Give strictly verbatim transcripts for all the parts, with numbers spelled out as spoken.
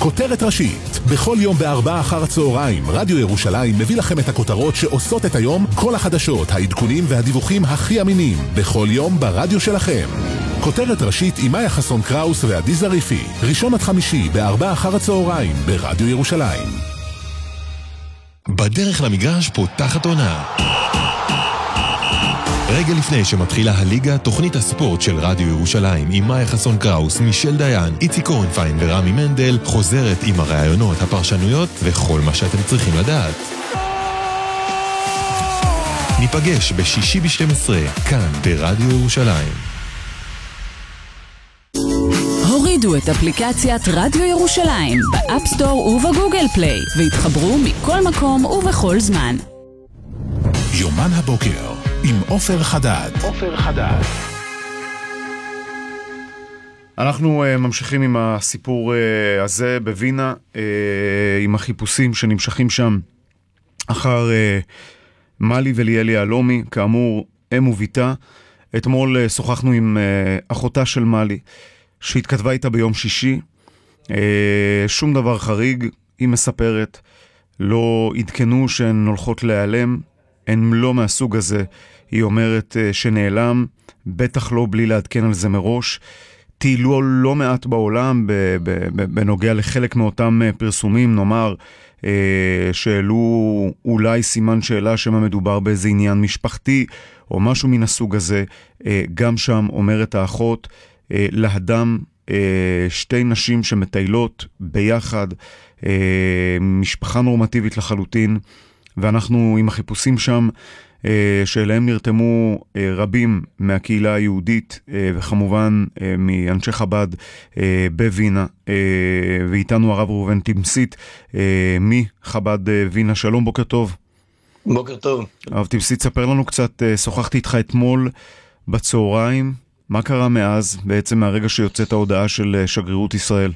כותרת ראשית. בכל יום בארבעה אחר הצהריים, רדיו ירושלים מביא לכם את הכותרות שעושות את היום, כל החדשות, העדכונים והדיווחים הכי אמינים. בכל יום ברדיו שלכם. כותרת ראשית עם מאיה חסון קראוס ועדי זריפי. ראשון עד חמישי בארבעה אחר הצהריים ברדיו ירושלים. בדרך למגרש פותחת עונה. רגע לפני שמתחילה הליגה, תוכנית הספורט של רדיו ירושלים עם מאיה חסון קראוס, מישל דיין, איציק קורנפיין ורמי מנדל חוזרת עם הרעיונות, הפרשנויות וכל מה שאתם צריכים לדעת. ניפגש בשישי ב-שתים עשרה, כאן ברדיו ירושלים. הורידו את אפליקציית רדיו ירושלים באפסטור ובגוגל פליי והתחברו מכל מקום ובכל זמן. יומן הבוקר עם עופר חדד. עופר חדד. אנחנו uh, ממשיכים עם הסיפור uh, הזה בווינה, uh, עם החיפושים שנמשכים שם אחר uh, מלי וליאלי אלומי, כאמור אם וביתה. אתמול uh, שוחחנו עם uh, אחותה של מלי, שהתכתבה איתה ביום שישי. Uh, שום דבר חריג, היא מספרת, לא עדכנו שהן הולכות להיעלם, הן לא מהסוג הזה. היא אומרת uh, שנעלם, בטח לא בלי לעדכן על זה מראש. טיילו לא מעט בעולם בנוגע לחלק מאותם פרסומים, נאמר, שאלו אולי סימן שאלה שמה מדובר באיזה עניין משפחתי או משהו מן הסוג הזה. גם שם אומרת האחות, להדם שתי נשים שמטיילות ביחד, משפחה נורמטיבית לחלוטין, ואנחנו עם החיפושים שם שאליהם נרתמו רבים מהקהילה היהודית וכמובן מאנשי חב"ד בווינה, ואיתנו הרב ראובן תמסית מחב"ד ווינה. שלום, בוקר טוב. בוקר טוב. הרב תמסית, ספר לנו קצת, שוחחתי איתך אתמול בצהריים, מה קרה מאז, בעצם מהרגע שיוצאת ההודעה של שגרירות ישראל?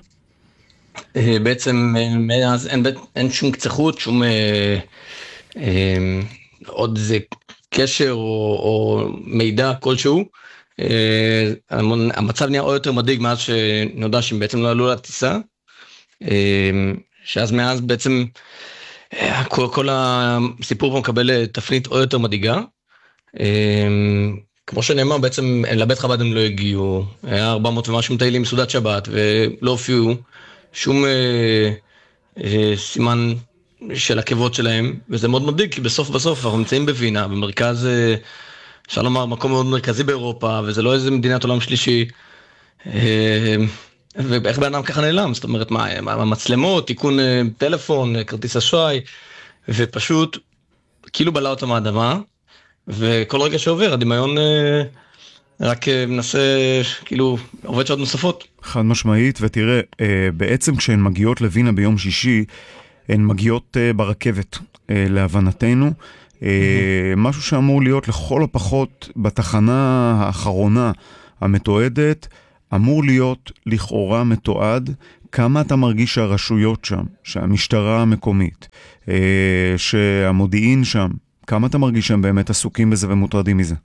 בעצם מאז אין, אין שום קצחות, שום אה, אה, עוד איזה קשר או, או מידע כלשהו. אה, המצב נהיה עוד יותר מדאיג מאז שנודע שהם בעצם לא עלו לטיסה, אה, שאז מאז בעצם אה, כל, כל הסיפור פה מקבל תפנית עוד יותר מדאיגה. אה, כמו שנאמר, בעצם לבית חב"ד הם לא הגיעו, היה ארבע מאות ומשהו מטיילים מסעודת שבת ולא הופיעו שום אה, אה, סימן של עקבות שלהם, וזה מאוד מדאיג, כי בסוף בסוף אנחנו נמצאים בווינה, במרכז, אה, אפשר לומר, מקום מאוד מרכזי באירופה, וזה לא איזה מדינת עולם שלישי, אה, ואיך בן אדם ככה נעלם, זאת אומרת, מה, המצלמות, תיקון אה, טלפון, כרטיס אשראי, ופשוט כאילו בלע אותה מהאדמה, וכל רגע שעובר, הדמיון אה, רק אה, מנסה, כאילו, עובד שעות נוספות. חד משמעית, ותראה, אה, בעצם כשהן מגיעות לווינה ביום שישי, הן מגיעות אה, ברכבת, אה, להבנתנו, אה, mm-hmm. משהו שאמור להיות לכל הפחות בתחנה האחרונה המתועדת, אמור להיות לכאורה מתועד. כמה אתה מרגיש שהרשויות שם, שהמשטרה המקומית, אה, שהמודיעין שם, כמה אתה מרגיש שהם באמת עסוקים בזה ומוטרדים מזה?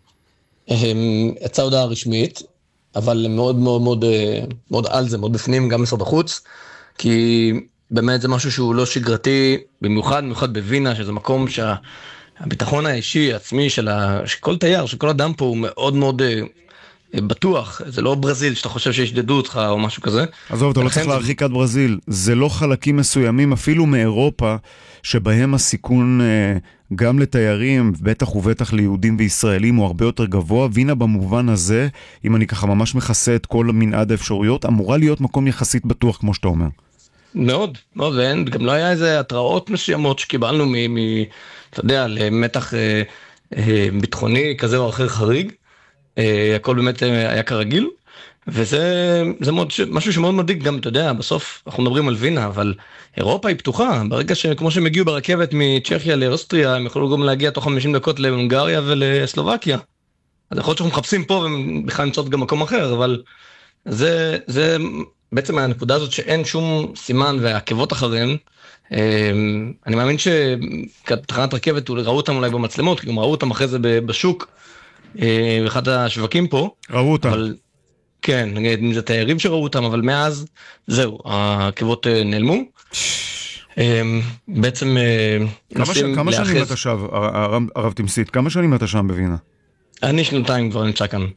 יצאה הודעה רשמית, אבל מאוד מאוד מאוד, מאוד על זה, מאוד בפנים, גם משרד החוץ, כי באמת זה משהו שהוא לא שגרתי, במיוחד, במיוחד בווינה, שזה מקום שהביטחון האישי, העצמי, של כל תייר, של כל אדם פה, הוא מאוד מאוד בטוח. זה לא ברזיל, שאתה חושב שישדדו אותך או משהו כזה. עזוב, אתה לא צריך להרחיק עד ברזיל. זה לא חלקים מסוימים, אפילו מאירופה, שבהם הסיכון גם לתיירים, בטח ובטח ליהודים וישראלים, הוא הרבה יותר גבוה. וינה במובן הזה, אם אני ככה ממש מכסה את כל מנעד האפשרויות, אמורה להיות מקום יחסית בטוח, כמו שאתה אומר. מאוד, מאוד, ואין, גם לא היה איזה התראות מסוימות שקיבלנו מ, מ אתה יודע, למתח אה, אה, ביטחוני כזה או אחר חריג. אה, הכל באמת היה כרגיל, וזה זה מאוד, משהו שמאוד מדאיג גם, אתה יודע, בסוף אנחנו מדברים על וינה, אבל אירופה היא פתוחה, ברגע שכמו שהם הגיעו ברכבת מצ'כיה לאוסטריה, הם יכולו גם להגיע תוך חמישים דקות להונגריה ולסלובקיה, אז יכול להיות שאנחנו מחפשים פה, ובכלל נמצאות גם מקום אחר, אבל זה, זה בעצם הנקודה הזאת שאין שום סימן והעקבות אחריהם. אני מאמין שתחנת רכבת, ראו אותם אולי במצלמות, כי גם ראו אותם אחרי זה בשוק, באחד השווקים פה. ראו אותם. אבל, כן, נגיד אם זה תיירים שראו אותם, אבל מאז, זהו, העקבות נעלמו. בעצם נסים כמה לאחז... שנים אתה שב, הרב תמסית? כמה שנים אתה שם בווינה? אני שנתיים כבר נמצא כאן.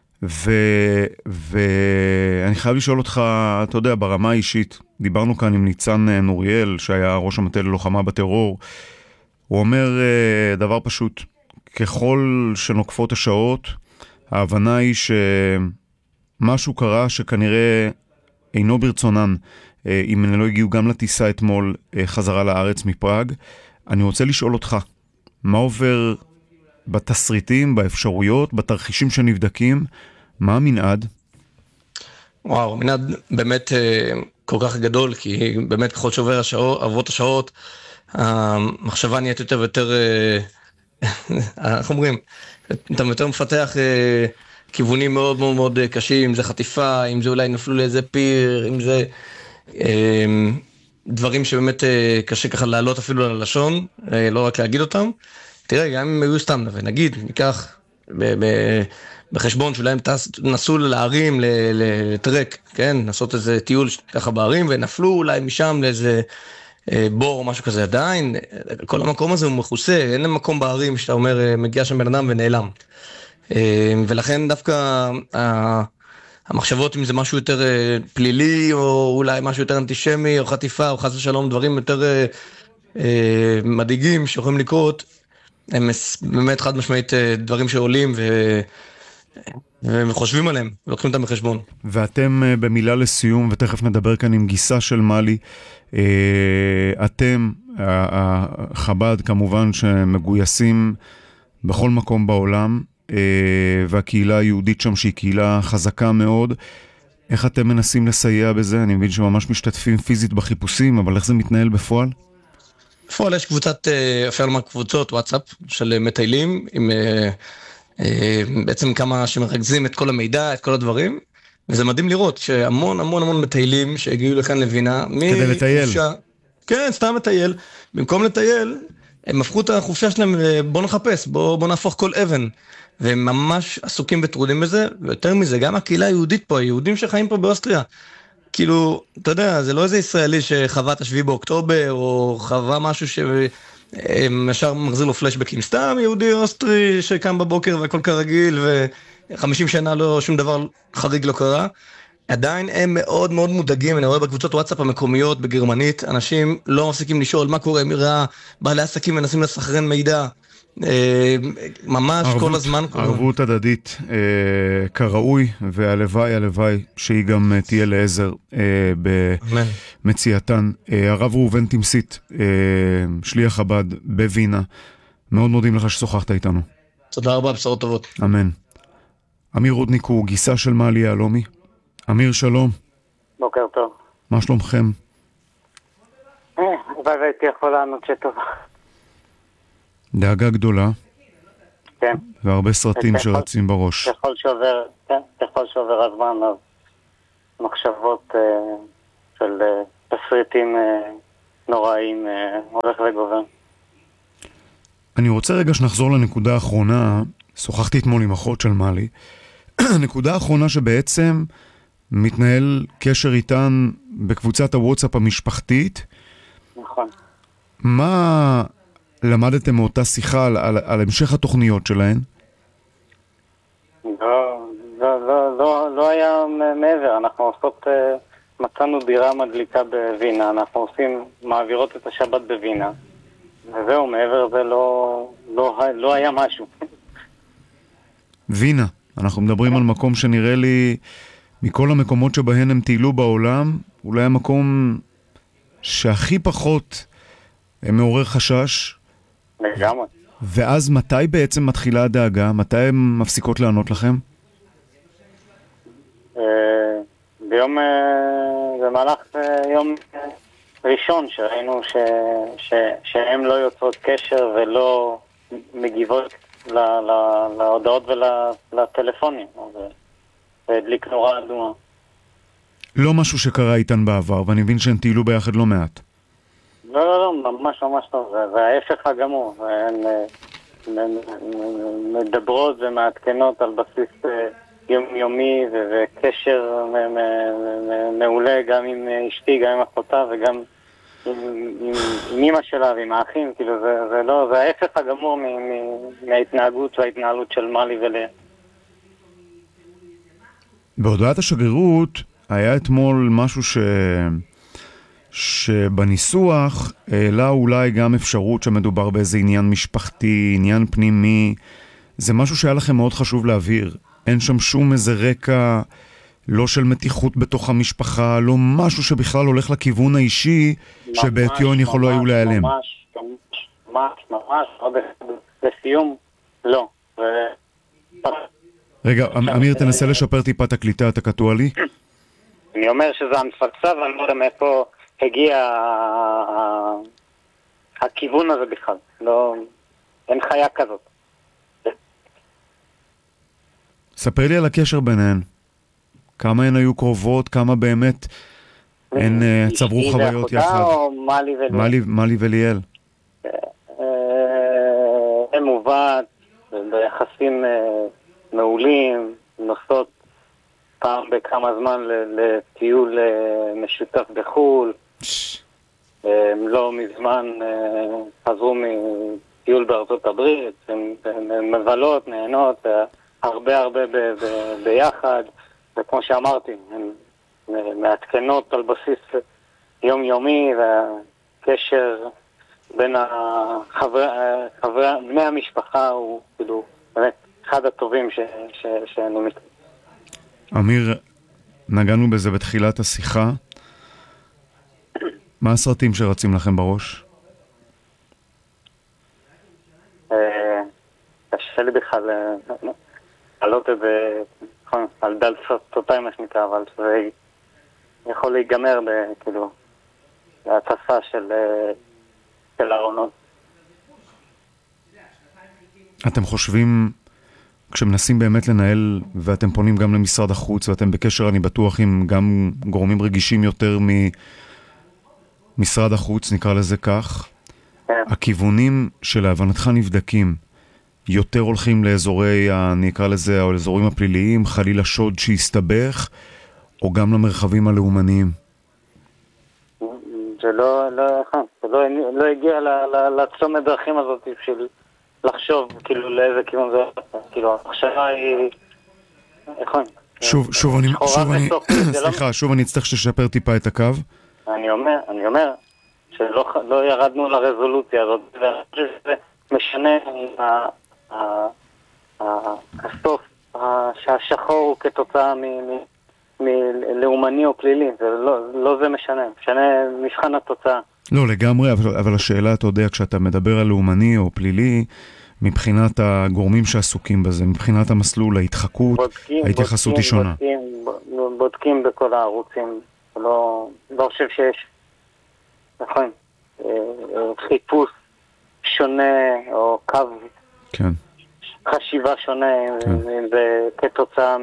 ואני חייב לשאול אותך, אתה יודע, ברמה האישית, דיברנו כאן עם ניצן נוריאל, שהיה ראש המטה ללוחמה בטרור, הוא אומר דבר פשוט, ככל שנוקפות השעות, ההבנה היא שמשהו קרה שכנראה אינו ברצונן, אם הם לא הגיעו גם לטיסה אתמול חזרה לארץ מפראג. אני רוצה לשאול אותך, מה עובר בתסריטים, באפשרויות, בתרחישים שנבדקים, מה המנעד? וואו, המנעד באמת כל כך גדול, כי באמת ככל שעובר השעות, עברות השעות, המחשבה נהיית יותר ויותר, איך אומרים, אתה יותר מפתח כיוונים מאוד מאוד מאוד קשים, אם זה חטיפה, אם זה אולי נפלו לאיזה פיר, אם זה דברים שבאמת קשה ככה לעלות אפילו על הלשון, לא רק להגיד אותם. תראה, גם אם היו סתם, ונגיד, ניקח בחשבון שאולי הם נסו להרים, לטרק, כן? נסות איזה טיול ככה בערים, ונפלו אולי משם לאיזה בור או משהו כזה. עדיין, כל המקום הזה הוא מחוסה, אין להם מקום בערים שאתה אומר, מגיע שם בן אדם ונעלם. ולכן דווקא המחשבות, אם זה משהו יותר פלילי, או אולי משהו יותר אנטישמי, או חטיפה, או חס ושלום, דברים יותר מדאיגים שיכולים לקרות, הם באמת חד משמעית דברים שעולים ו... וחושבים עליהם, ולוקחים אותם בחשבון. ואתם במילה לסיום, ותכף נדבר כאן עם גיסה של מלי, אתם, החב"ד כמובן שמגויסים בכל מקום בעולם, והקהילה היהודית שם שהיא קהילה חזקה מאוד, איך אתם מנסים לסייע בזה? אני מבין שממש משתתפים פיזית בחיפושים, אבל איך זה מתנהל בפועל? בפועל יש קבוצת, אפשר לומר קבוצות וואטסאפ של מטיילים, עם בעצם כמה שמרכזים את כל המידע, את כל הדברים, וזה מדהים לראות שהמון המון המון מטיילים שהגיעו לכאן לווינה, כדי לטייל. כן, סתם לטייל, במקום לטייל, הם הפכו את החופשה שלהם, בוא נחפש, בוא, בוא נהפוך כל אבן, והם ממש עסוקים וטרודים בזה, ויותר מזה, גם הקהילה היהודית פה, היהודים שחיים פה באוסטריה, כאילו, אתה יודע, זה לא איזה ישראלי שחווה את השביעי באוקטובר, או חווה משהו שישר מחזיר לו פלשבקים, סתם יהודי אוסטרי שקם בבוקר והכל כרגיל, ו-חמישים שנה לא, שום דבר חריג לא קרה. עדיין הם מאוד מאוד מודאגים, אני רואה בקבוצות וואטסאפ המקומיות בגרמנית, אנשים לא מפסיקים לשאול מה קורה, מי ראה, בעלי עסקים מנסים לסחרן מידע, ממש כל הזמן. ערבות הדדית כראוי, והלוואי, הלוואי שהיא גם תהיה לעזר במציאתן. הרב ראובן תמסית, שליח חב"ד בווינה, מאוד מודים לך ששוחחת איתנו. תודה רבה, בשורות טובות. אמן. אמיר רודניק הוא גיסה של מלי יהלומי. אמיר, שלום. בוקר טוב. מה שלומכם? אה, והייתי יכול לענות שטובה. דאגה גדולה. כן. והרבה סרטים שרצים בראש. ככל שעובר, כן, ככל שעובר הזמן, אז מחשבות אה, של אה, תסריטים אה, נוראים אה, הולך וגובר. אני רוצה רגע שנחזור לנקודה האחרונה. שוחחתי אתמול עם אחות של מלי. נקודה האחרונה שבעצם מתנהל קשר איתן בקבוצת הוואטסאפ המשפחתית. נכון. מה למדתם מאותה שיחה על, על, על המשך התוכניות שלהן? לא, לא, לא, לא, לא היה מעבר. אנחנו עושות, מצאנו דירה מדליקה בווינה, אנחנו עושים, מעבירות את השבת בווינה. וזהו, מעבר זה לא, לא, לא היה משהו. וינה, אנחנו מדברים על מקום שנראה לי מכל המקומות שבהן הם טיילו בעולם, אולי המקום שהכי פחות מעורר חשש. לגמרי. ואז מתי בעצם מתחילה הדאגה? מתי הן מפסיקות לענות לכם? ביום, במהלך יום ראשון שראינו ש, ש, שהן לא יוצרות קשר ולא מגיבות ל, ל, להודעות ולטלפונים. זה הדליק נורא אדומה. לא משהו שקרה איתן בעבר, ואני מבין שהן טיילו ביחד לא מעט. לא, לא, לא, ממש ממש טוב. זה, זה ההפך הגמור. הן מדברות ומעדכנות על בסיס יומיומי וקשר מעולה גם עם אשתי, גם עם אחותה וגם עם אמא שלה ועם האחים, כאילו זה לא, זה ההפך הגמור מההתנהגות וההתנהלות של מלי וליה. בהודעת השגרירות היה אתמול משהו ש... שבניסוח העלה אולי גם אפשרות שמדובר באיזה עניין משפחתי, עניין פנימי. זה משהו שהיה לכם מאוד חשוב להבהיר. אין שם שום איזה רקע, לא של מתיחות בתוך המשפחה, לא משהו שבכלל הולך לכיוון האישי, שבעטיון יכולו היו להיעלם. ממש, ממש, ממש, ממש, לסיום, לא. ו... רגע, אמיר, תנסה לשפר טיפה את הקליטה, אתה קטוע לי? אני אומר שזה המפצה, ואני לא יודע מאיפה הגיע הכיוון הזה בכלל. לא, אין חיה כזאת. ספר לי על הקשר ביניהן. כמה הן היו קרובות, כמה באמת הן צברו חוויות יחד. מלי וליאל. הן מובאת, ביחסים מעולים, נוסעות פעם בכמה זמן לטיול משותף בחול. לא מזמן חזרו מטיול בארצות הברית, הן מבלות, נהנות, הרבה הרבה ביחד, וכמו שאמרתי, הן מעדכנות על בסיס יומיומי, והקשר בין החברי, חברי, בני המשפחה הוא כאילו באמת אחד הטובים ש, ש, שאני מכיר. אמיר, נגענו בזה בתחילת השיחה. מה הסרטים שרצים לכם בראש? קשה לי בכלל לעלות את זה על דל סרטוטיים מה שנקרא, אבל זה יכול להיגמר כאילו להצפה של של העונות. אתם חושבים, כשמנסים באמת לנהל, ואתם פונים גם למשרד החוץ, ואתם בקשר, אני בטוח, עם גם גורמים רגישים יותר ממשרד החוץ, נקרא לזה כך, כן. הכיוונים שלהבנתך נבדקים, יותר הולכים לאזורי, אני אקרא לזה, או לאזורים הפליליים, חלילה שוד שיסתבך, או גם למרחבים הלאומניים? זה לא, לא, זה לא, לא הגיע לצומת דרכים הזאת של לחשוב, כאילו, לאיזה כיוון זה, כאילו, המחשבה היא, נכון. שוב, שוב, אני, שוב, אני, סליחה, שוב, אני אצטרך ששפר טיפה את הקו. אני אומר, אני אומר, שלא לא ירדנו לרזולוציה הזאת, וזה משנה הסוף, שהשחור הוא כתוצאה מלאומני או פלילי, לא זה משנה, משנה מבחן התוצאה. לא, לגמרי, אבל, אבל השאלה, אתה יודע, כשאתה מדבר על לאומני או פלילי, מבחינת הגורמים שעסוקים בזה, מבחינת המסלול, ההתחקות, בודקים, ההתייחסות בודקים, היא שונה. בודקים, בודקים בכל הערוצים, לא, לא חושב שיש, נכון, חיפוש שונה, או קו כן. חשיבה שונה, כן. זה כתוצאה מ...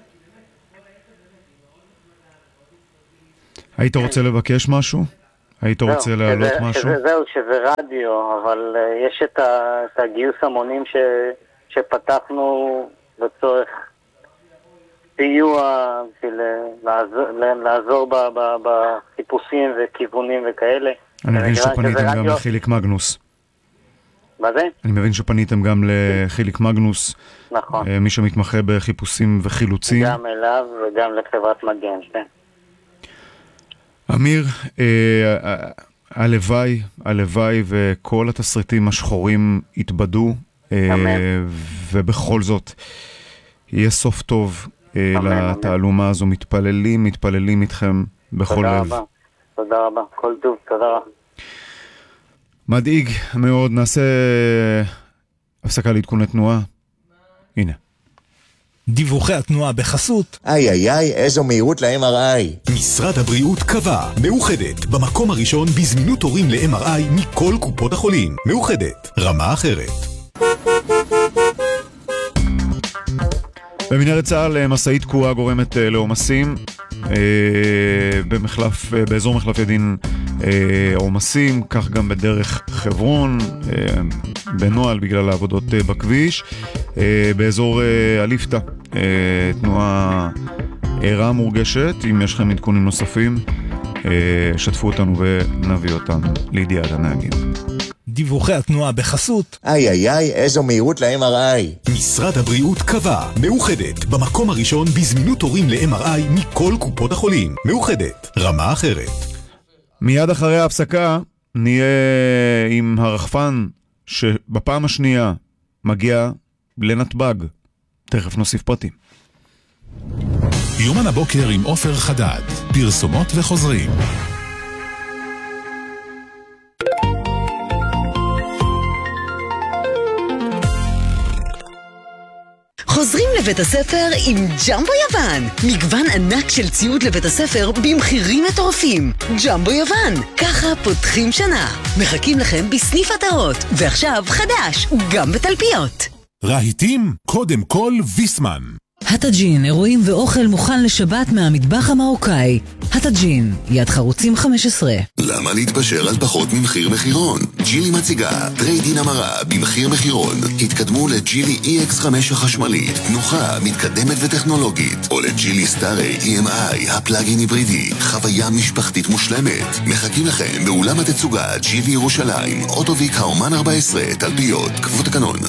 היית רוצה לבקש משהו? היית רוצה להעלות משהו? שזה, זהו, שזה רדיו, אבל uh, יש את, ה, את הגיוס המונים ש, שפתחנו לצורך סיוע, לעזור, לעזור ב, ב, בחיפושים וכיוונים וכאלה. אני מבין שפניתם גם רדיו... לחיליק מגנוס. מה זה? אני מבין שפניתם גם לחיליק מגנוס. נכון. מי שמתמחה בחיפושים וחילוצים. גם אליו וגם לחברת מגן, כן. אמיר, אה, הלוואי, הלוואי וכל התסריטים השחורים יתבדו, אה, ובכל זאת יהיה סוף טוב אה, לתעלומה הזו. מתפללים, מתפללים איתכם בכל לב. תודה רבה, תודה רבה, כל טוב, תודה רבה. מדאיג מאוד, נעשה הפסקה לעדכוני תנועה. הנה. דיווחי התנועה בחסות. איי איי איי, איזו מהירות ל-אם אר איי. משרד הבריאות קבע, מאוחדת, במקום הראשון בזמינות תורים ל-אם אר איי מכל קופות החולים. מאוחדת, רמה אחרת. במנהרת צה"ל, משאית תקועה גורמת לעומסים. במחלף, באזור מחלף ידין עומסים, כך גם בדרך חברון, בנועל בגלל העבודות בכביש. באזור הליפתא תנועה ערה מורגשת. אם יש לכם עדכונים נוספים, שתפו אותנו ונביא אותם לידיעת הנהגים. דיווחי התנועה בחסות. איי איי איי, איזו מהירות ל-אם אר איי. משרד הבריאות קבע, מאוחדת, במקום הראשון בזמינות תורים ל-אם אר איי מכל קופות החולים. מאוחדת, רמה אחרת. מיד אחרי ההפסקה נהיה עם הרחפן שבפעם השנייה מגיע לנתב"ג. תכף נוסיף פרטים. יומן הבוקר עם עופר חדד, פרסומות וחוזרים. חוזרים לבית הספר עם ג'מבו יוון. מגוון ענק של ציוד לבית הספר במחירים מטורפים. ג'מבו יוון, ככה פותחים שנה. מחכים לכם בסניף עטרות, ועכשיו חדש, גם בתלפיות. רהיטים, קודם כל ויסמן. הטאג'ין, אירועים ואוכל מוכן לשבת מהמטבח המרוקאי. הטאג'ין, יד חרוצים חמש עשרה. למה להתפשר על פחות ממחיר מחירון? ג'ילי מציגה טריידין המרה במחיר מחירון. התקדמו לג'ילי אי אקס חמש החשמלית, תנוחה, מתקדמת וטכנולוגית, או לג'ילי סטארי אי אם איי, הפלאגין היברידי, חוויה משפחתית מושלמת. מחכים לכם באולם התצוגה ג'ילי ירושלים, אוטוביק האומן ארבע עשרה, תלפיות, כפות הקנון.